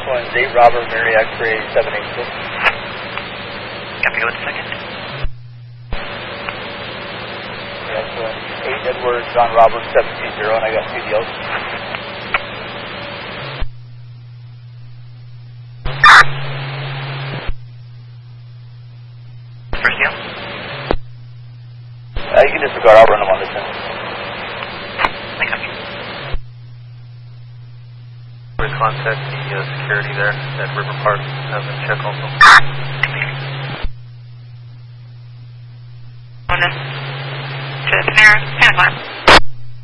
one's 8 Robert Mary X-ray 786. Copy, go with the second. That's 8 Edward John Robert 720, and I got 2 deals. First deal? You can disregard, I'll run them on this end. I copy. We'll contact the security there at River Park, have them check also. On this, to Panera, Pentagon.